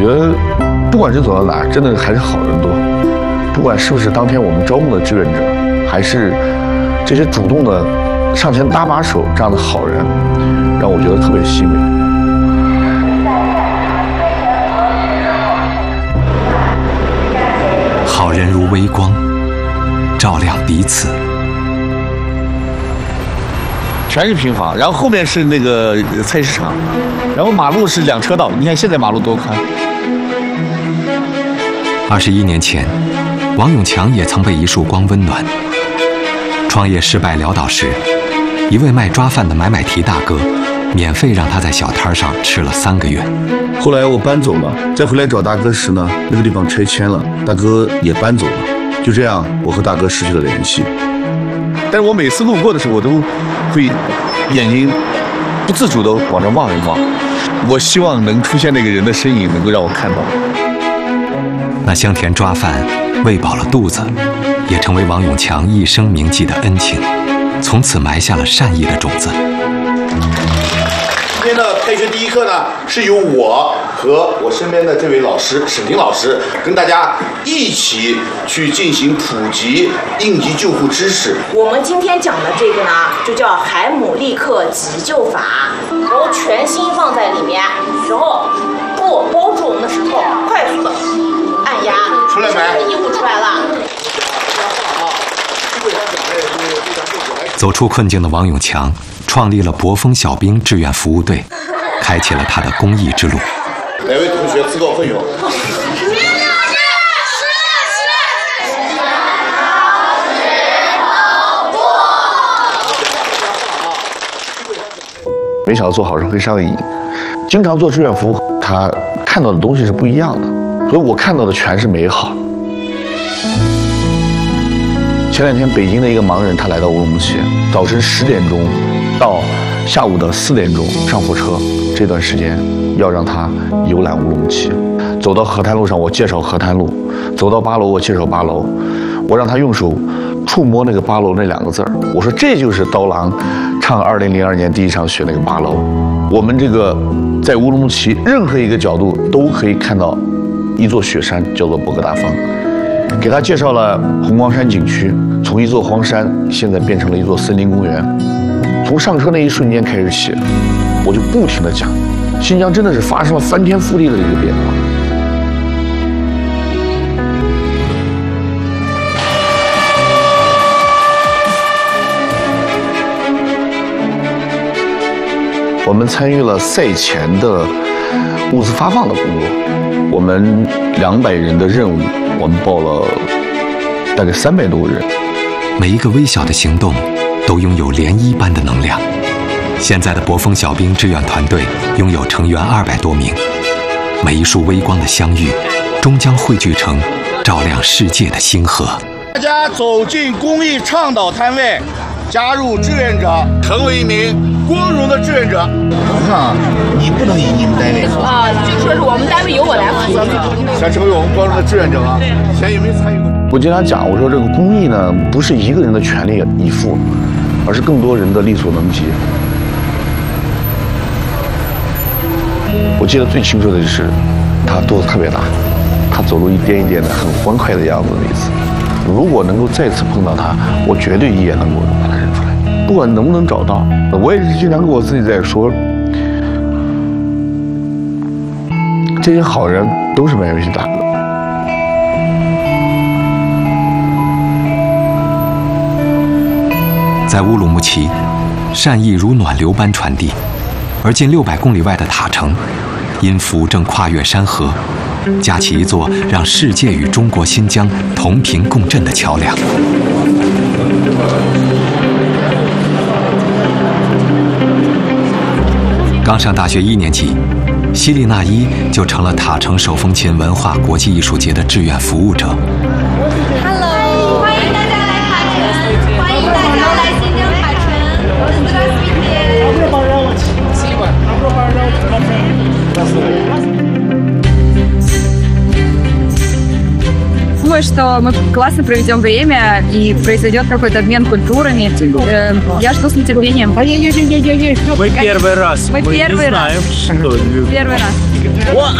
觉得不管是走到哪，真的还是好人多。不管是不是当天我们招募的志愿者，还是这些主动的上前搭把手这样的好人，让我觉得特别欣慰。 好人如微光，照亮彼此。 全是平房，然后后面是那个菜市场，然后马路是2车道。你看现在马路多宽。 21年前，王永强也曾被一束光温暖。创业失败潦倒时，一位卖抓饭的买提大哥，免费让他在小摊上吃了3个月。 后来我搬走了，再回来找大哥时呢，那个地方拆迁了，大哥也搬走了。就这样，我和大哥失去了联系。但是我每次路过的时候，我都会眼睛不自主地往这望一望。我希望能出现那个人的身影，能够让我看到。 那香甜抓饭喂饱了肚子，也成为王永强一生铭记的恩情，从此埋下了善意的种子。 今天的开学第一课呢，是由我和我身边的这位老师沈婷老师跟大家一起去进行普及应急救护知识。 我们今天讲的这个呢，就叫海姆立克急救法，然后全心放在里面，然后布包住我们的石头，快速的按压， 出来没？ 衣服出来了。 走出困境的王永强创立了博丰小兵志愿服务队，开启了他的公益之路。 哪位同学自告奋勇？没想到做好事会上瘾，经常做志愿服务，他看到的东西是不一样的，所以我看到的全是美好。前2天，北京的一个盲人，他来到乌鲁木齐，早晨10点钟到下午的4点钟上火车，这段时间要让他游览乌鲁木齐。走到河滩路上，我介绍河滩路；走到8楼，我介绍8楼。我让他用手触摸那个8楼那2个字儿，我说这就是刀郎唱2002年第一场雪那个8楼。我们这个在乌鲁木齐任何一个角度都可以看到一座雪山，叫做博格大峰。给他介绍了红光山景区，从一座荒山现在变成了一座森林公园。从上车那一瞬间开始起，我就不停地讲，新疆真的是发生了翻天覆地的一个变化。我们参与了赛前的物资发放的工作，我们200人的任务，我们报了大概300多个人。 每一个微小的行动都拥有涟漪般的能量。现在的博丰小兵志愿团队拥有成员200多名，每一束微光的相遇，终将汇聚成照亮世界的星河。 大家走进公益倡导摊位，加入志愿者，成为一名光荣的志愿者。你看啊，你不能以你们单位啊，就说是我们单位由我来负责。 想成为我们光荣的志愿者吗？以前有没有参与过？我经常讲，我说这个公益呢，不是一个人的全力以赴，而是更多人的力所能及。我记得最清楚的就是他肚子特别大，他走路一颠一颠的，很欢快的样子那一次。如果能够再次碰到他，我绝对一眼能够把他认出来，不管能不能找到。我也是经常跟我自己在说，这些好人都是卖微信大哥。 在乌鲁木齐，善意如暖流般传递，而近600公里外的塔城，音符正跨越山河，架起一座让世界与中国新疆同频共振的桥梁。刚上大学1年级，希利娜依就成了塔城手风琴文化国际艺术节的志愿服务者。 Hello， 欢迎大家来塔城，欢迎大家来新疆塔城。 Думаю, что мы классно проведем время и произойдет какой-то обмен культурами. Я жду с нетерпением. Мы первый раз. Мы первый раз. Знаем, что Первый раз.